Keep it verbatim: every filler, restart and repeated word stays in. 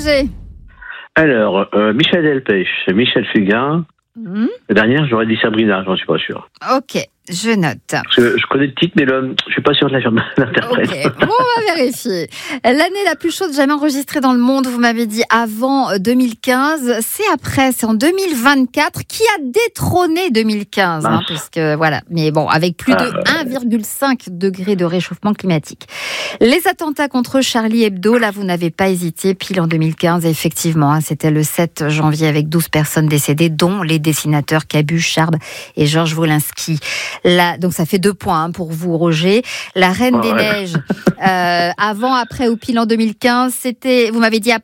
Roger. Alors, euh, Michel Delpech, Michel Fugain. Mmh. La dernière, j'aurais dit Sabrina, j'en suis pas sûr. Ok, je note. Parce que je connais le titre, mais le, je suis pas sûr de la l'interprète. Ok, bon, on va vérifier. L'année la plus chaude jamais enregistrée dans le monde, vous m'avez dit avant deux mille quinze. C'est après, c'est en deux mille vingt-quatre. Qui a détrôné deux mille quinze hein, puisque, voilà. Mais bon, avec plus de ah, un virgule cinq degrés de réchauffement climatique. Les attentats contre Charlie Hebdo, là, vous n'avez pas hésité. Pile en deux mille quinze, effectivement. Hein, c'était le sept janvier avec douze personnes décédées, dont les dessinateurs Cabu, Charb et Georges Wolinski. Là, donc ça fait deux points hein, pour vous, Roger. La Reine oh, des ouais. Neiges, euh, avant, après ou pile en deux mille quinze, c'était, vous m'avez dit après.